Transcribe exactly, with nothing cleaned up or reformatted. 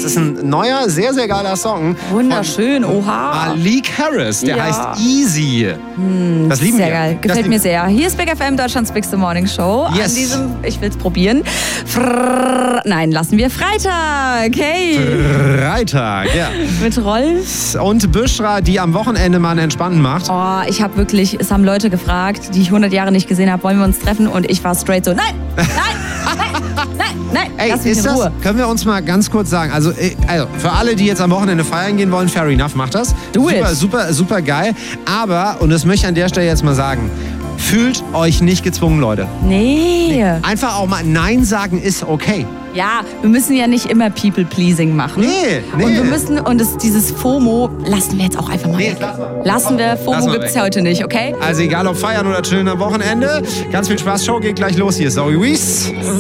Das ist ein neuer, sehr, sehr geiler Song. Wunderschön, oha. Malik Harris, der Ja. heißt Easy. Hm, das lieben sehr wir. geil, Das gefällt lieben mir wir. sehr. Hier ist Big F M, Deutschlands Bigste Morning Show. Yes. An diesem, ich will's probieren. Frrrr, nein, lassen wir Freitag. Hey. Freitag, ja. Mit Rolf. Und Büschra, die am Wochenende mal einen Entspannten macht. Oh, ich habe wirklich, es haben Leute gefragt, die ich hundert Jahre nicht gesehen habe, wollen wir uns treffen? Und ich war straight so, nein, nein, nein, nein, nein, Ey, lass mich ist in das, Ruhe. können wir uns mal ganz kurz sagen, also, äh, also für alle, die jetzt am Wochenende feiern gehen wollen, fair enough, macht das. Do super, it. super, super geil. Aber, und das möchte ich an der Stelle jetzt mal sagen, fühlt euch nicht gezwungen, Leute. Nee. Einfach auch mal Nein sagen ist okay. Ja, wir müssen ja nicht immer People-Pleasing machen. Nee, nee. Und wir müssen, und das, dieses FOMO lassen wir jetzt auch einfach mal Nee, weg. lass mal. Lassen wir, Lass FOMO mal gibt's weg. ja heute nicht, okay? Also egal ob feiern oder chillen am Wochenende, ganz viel Spaß, Show geht gleich los. Hier ist Zoe Wees.